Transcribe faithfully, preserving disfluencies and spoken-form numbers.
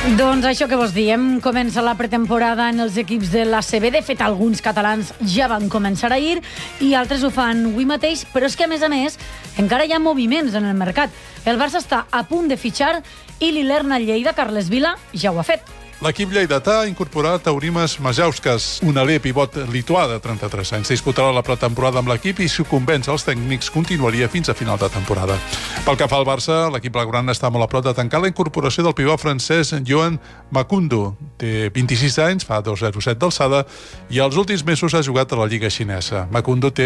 Doncs això que vos diem, comença la pretemporada en els equips de l'A C B. De fet, alguns catalans ja van començar ahir i altres ho fan avui mateix, però és que, a més a més, encara hi ha moviments en el mercat. El Barça està a punt de fitxar i l'Ilerna Lleida, Carles Vila, ja ho ha fet. L'equip lleidatà ha incorporat Aurimas Majauskas, un aler pivot lituà de trenta-tres anys. Disputarà la pretemporada amb l'equip i, si ho convenç els tècnics, continuaria fins a final de temporada. Pel que fa al Barça, l'equip blaugrana està molt a prop de tancar la incorporació del pivot francès Joan Makundu. Té vint-i-sis anys, fa dos coma zero set d'alçada i els últims mesos ha jugat a la Lliga xinesa. Makundu té